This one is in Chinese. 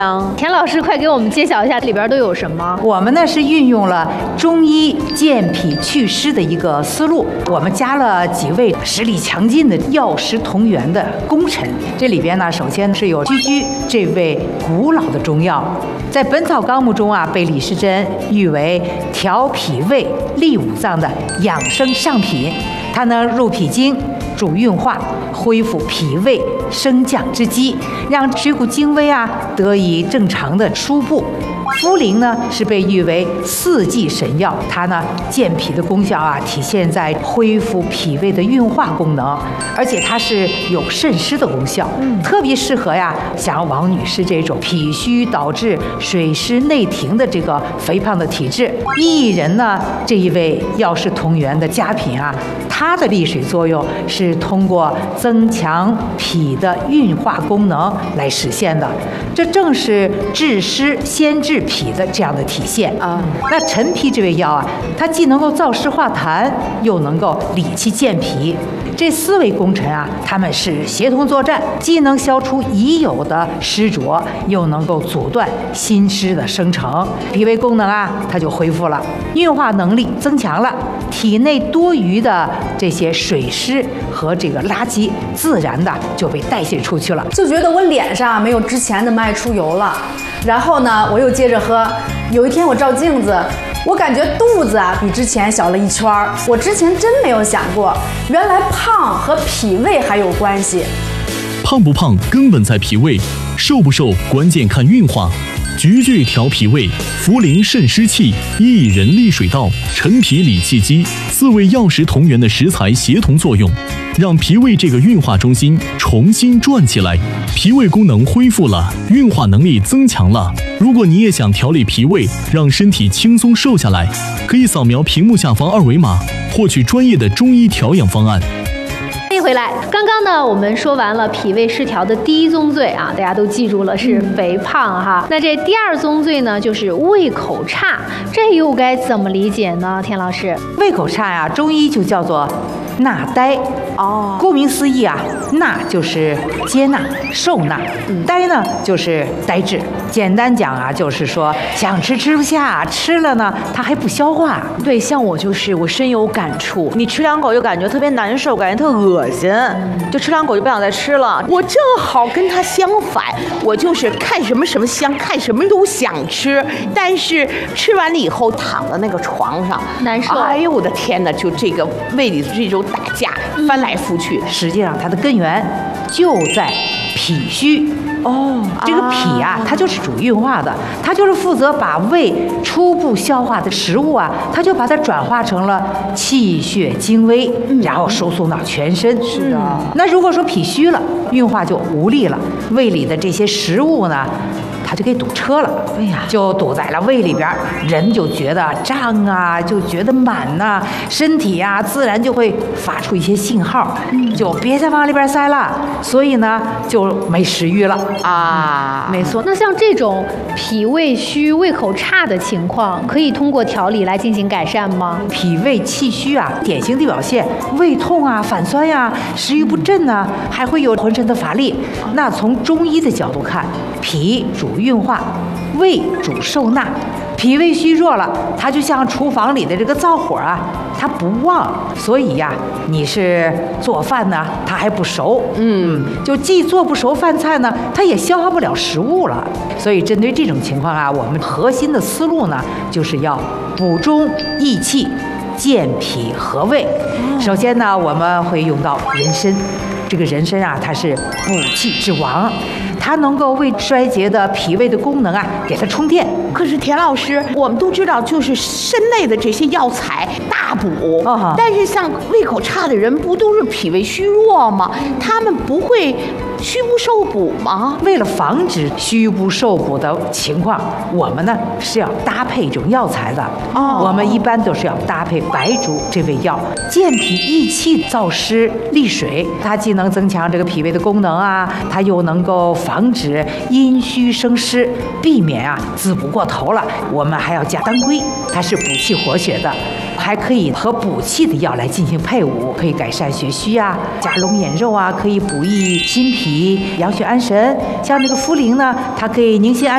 田老师，快给我们揭晓一下里边都有什么？ 我们呢是运用了中医健脾祛湿的一个思路，我们加了几位实力强劲的药食同源的功臣。这里边呢，首先是有居居这位古老的中药，在《本草纲目》中啊，被李时珍誉为调脾胃、利五脏的养生上品。它能入脾经、主运化，恢复脾胃升降之机，让水谷精微啊得以正常的输布。茯苓呢是被誉为四季神药，它呢健脾的功效啊体现在恢复脾胃的运化功能，而且它是有渗湿的功效，特别适合呀像王女士这种脾虚导致水湿内停的这个肥胖的体质。薏仁呢这一味药食同源的佳品啊，它的利水作用是通过增强脾的运化功能来实现的，这正是治湿先治脾的这样的体现啊。那陈皮这味药啊，它既能够燥湿化痰，又能够理气健脾。这四位功臣啊，他们是协同作战，既能消除已有的湿浊，又能够阻断新湿的生成，脾胃功能啊，它就恢复了，运化能力增强了，体内多余的这些水湿和这个垃圾，自然的就被代谢出去了。 就觉得我脸上没有之前的脉出油了，然后呢，我又接着喝。有一天我照镜子，我感觉肚子啊比之前小了一圈儿。我之前真没有想过，原来胖和脾胃还有关系。 胖不胖根本在脾胃，瘦不瘦关键看运化。菊苣调脾胃，茯苓渗湿气，薏仁利水道，陈皮理气机，四味药食同源的食材协同作用，让脾胃这个运化中心重新转起来，脾胃功能恢复了，运化能力增强了。如果你也想调理脾胃，让身体轻松瘦下来，可以扫描屏幕下方二维码，获取专业的中医调养方案。 欢迎回来。刚刚呢，我们说完了脾胃失调的第一宗罪啊，大家都记住了是肥胖哈。那这第二宗罪呢，就是胃口差，这又该怎么理解呢？田老师， 胃口差呀，中医就叫做纳呆。哦，顾名思义啊，纳就是接纳、受纳，呆呢就是呆滞。简单讲啊，就是说想吃吃不下，吃了呢它还不消化。 对，像我就是我深有感触，你吃两口就感觉特别难受，感觉特恶心，就吃两口就不想再吃了。我正好跟他相反，我就是看什么什么香，看什么都想吃，但是吃完了以后躺在那个床上难受。 哎呦我的天哪，就这个胃里的这种打架，翻来覆去。 实际上它的根源就在脾虚。哦，这个脾啊，它就是主运化的，它就是负责把胃初步消化的食物啊，它就把它转化成了气血精微，然后输送到全身。 是的。 那如果说脾虚了，运化就无力了，胃里的这些食物呢，它就给堵车了，哎呀，就堵在了胃里边，人就觉得胀啊，就觉得满呐，身体呀自然就会发出一些信号，就别再往里边塞了，所以呢就没食欲了啊。 没错。那像这种脾胃虚、胃口差的情况，可以通过调理来进行改善吗？ 脾胃气虚啊，典型的表现胃痛啊、反酸呀、食欲不振啊，还会有浑身的乏力。那从中医的角度看，脾主运化，胃主受纳。脾胃虚弱了，它就像厨房里的这个灶火啊，它不旺，所以呀，你是做饭呢，它还不熟，就既做不熟饭菜呢，它也消化不了食物了。所以针对这种情况啊，我们核心的思路呢，就是要补中益气，健脾和胃。首先呢，我们会用到人参。这个人参啊，它是补气之王，它能够为衰竭的脾胃的功能啊，给它充电。 可是田老师，我们都知道，就是参类的这些药材大补，但是像胃口差的人，不都是脾胃虚弱吗？他们不会虚不受补吗？ 为了防止虚不受补的情况，我们呢是要搭配这种药材的。我们一般都是要搭配白术这味药，健脾益气、燥湿利水，它既能增强这个脾胃的功能啊，它又能够防止阴虚生湿，避免啊滋补过头了。我们还要加当归，它是补气活血的，还可以和补气的药来进行配伍，可以改善血虚啊，加龙眼肉啊，可以补益心脾、养血安神。像这个茯苓呢，它可以宁心安